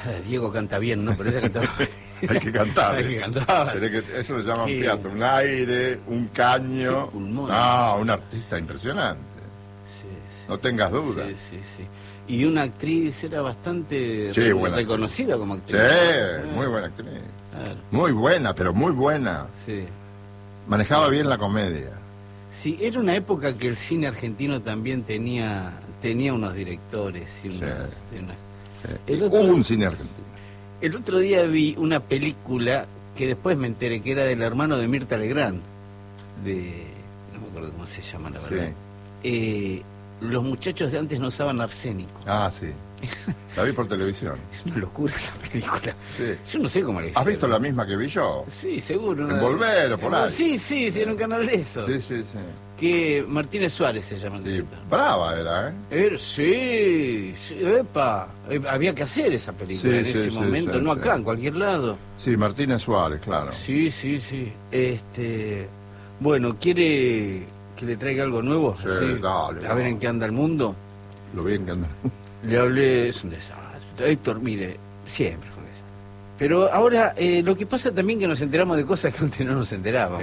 Diego canta bien, ¿no? Pero ella cantaba... Hay que cantar. Hay que cantar. Eso le llaman Sí. fiato, un aire, un caño. Qué pulmón. No, un artista impresionante. Sí, sí. No tengas duda. Sí, sí, sí. Y una actriz era bastante buena reconocida actriz. como actriz. Sí, muy buena actriz. Claro. Muy buena, pero muy buena. Sí. Manejaba bien la comedia. Sí, era una época que el cine argentino también tenía unos directores y unos, Sí. y unas... Sí. Hubo un cine argentino. El otro día vi una película que después me enteré que era del hermano de Mirta Legrand, no me acuerdo cómo se llama la verdad. Sí. Los muchachos de antes no usaban arsénico. Ah, sí. La vi por televisión. Es una locura esa película. Sí. Yo no sé cómo la hicieron. ¿Has visto la misma que vi yo? Sí, seguro. En Volver o por ahí. Sí, en un canal de eso. Sí, sí, sí. Que Martínez Suárez se llama el Sí, director. brava era, ¿eh? Sí, epa. Había que hacer esa película Sí, en sí, ese sí, momento, sí, no sí. acá, en cualquier lado. Sí, Martínez Suárez, claro. Sí. Bueno, ¿quiere que le traiga algo nuevo? Sí, dale. A ver en qué anda el mundo. Lo bien que anda. Le hablé, es un desastre. Héctor, mire, siempre fue eso. Pero ahora, lo que pasa también que nos enteramos de cosas que antes no nos enterábamos.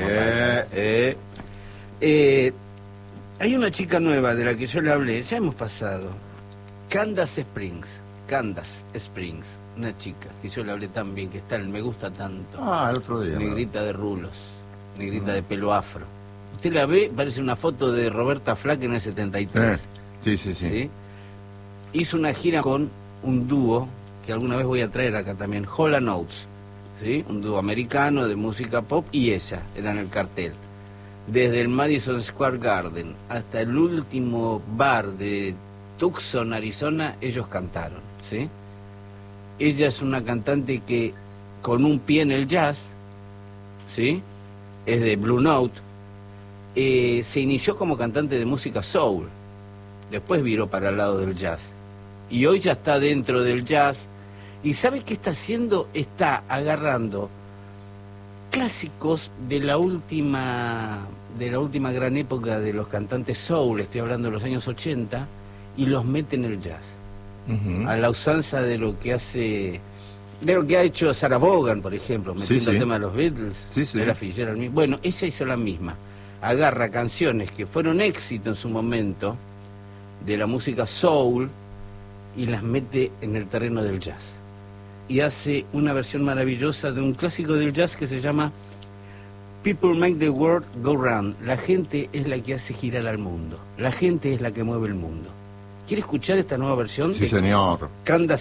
Hay una chica nueva de la que yo le hablé, ya hemos pasado. Candace Springs, una chica que yo le hablé tan bien, que está en Me Gusta Tanto. Ah, el otro día. Negrita de rulos, negrita de pelo afro. Usted la ve, parece una foto de Roberta Flack en el 73. Sí. ¿Sí? Hizo una gira con un dúo que alguna vez voy a traer acá también, Hall & Oates, ¿sí? Un dúo americano de música pop, y ella era en el cartel. Desde el Madison Square Garden hasta el último bar de Tucson, Arizona, ellos cantaron, ¿sí? Ella es una cantante que con un pie en el jazz, ¿sí? Es de Blue Note. Se inició como cantante de música soul, después viró para el lado del jazz, y hoy ya está dentro del jazz. ¿Y sabe qué está haciendo? Está agarrando clásicos de la última gran época de los cantantes soul, estoy hablando de los años 80, y los mete en el jazz, a la usanza de lo que ha hecho Sarah Vaughan, por ejemplo, metiendo el tema de los Beatles, de la Fitzgerald. Bueno, ella hizo la misma. Agarra canciones que fueron éxito en su momento de la música soul y las mete en el terreno del jazz. Y hace una versión maravillosa de un clásico del jazz que se llama People Make the World Go Round. La gente es la que hace girar al mundo. La gente es la que mueve el mundo. ¿Quiere escuchar esta nueva versión? Sí, señor. Candace